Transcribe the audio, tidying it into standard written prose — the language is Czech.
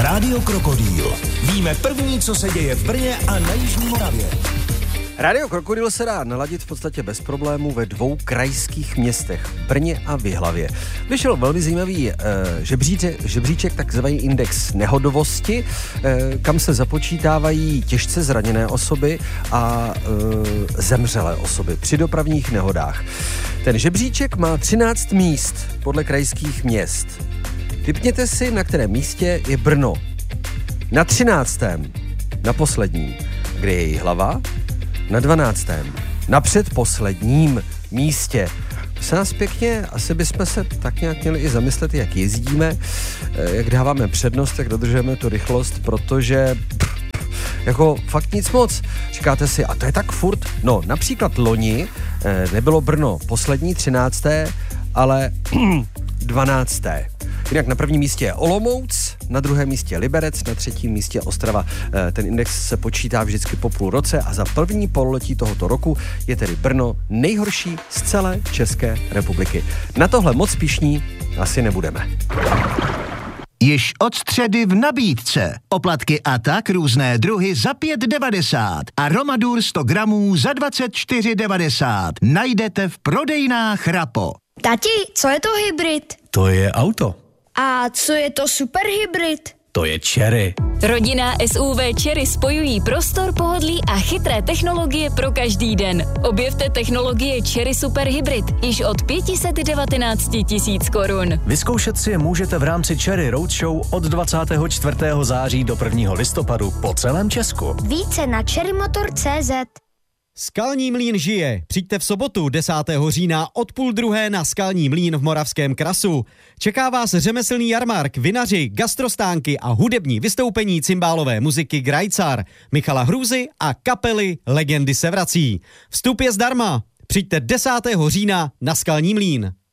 Rádio Krokodýl. Víme první, co se děje v Brně a na Jižní Moravě. Rádio Krokodýl se dá naladit v podstatě bez problémů ve 2 krajských městech, Brně a v Jihlavě. Vyšel velmi zajímavý žebříček, takzvaný index nehodovosti, kam se započítávají těžce zraněné osoby a zemřelé osoby při dopravních nehodách. Ten žebříček má 13 míst podle krajských měst. Tipněte si, na kterém místě je Brno. Na 13. na posledním. Kde je Jihlava? Na 12. na předposledním místě. Se nás pěkně, asi bychom se tak nějak měli i zamyslet, jak jezdíme, jak dáváme přednost, jak dodržujeme tu rychlost, protože jako fakt nic moc. Říkáte si, a to je tak furt? No, například loni nebylo Brno poslední 13., ale 12. Jinak na prvním místě je Olomouc, na druhém místě Liberec, na třetím místě Ostrava. Ten index se počítá vždycky po půl roce a za první pololetí tohoto roku je tedy Brno nejhorší z celé České republiky. Na tohle moc pyšní asi nebudeme. Již od středy v nabídce. Oplatky a tak různé druhy za 5,90 a Romadur 100 gramů za 24,90. Najdete v prodejnách Rapo. Tati, co je to hybrid? To je auto. A co je to superhybrid? To je Chery. Rodinná SUV Chery spojují prostor, pohodlí a chytré technologie pro každý den. Objevte technologie Chery Super Hybrid již od 519 000 korun. Vyzkoušet si je můžete v rámci Chery Roadshow od 24. září do 1. listopadu po celém Česku. Více na cherrymotor.cz. Skalní mlýn žije. Přijďte v sobotu 10. října od 12:30 na Skalní mlýn v Moravském Krasu. Čeká vás řemeslný jarmark, vinaři, gastrostánky a hudební vystoupení cymbálové muziky Grajcar, Michala Hrůzy a kapely Legendy se vrací. Vstup je zdarma. Přijďte 10. října na Skalní mlýn.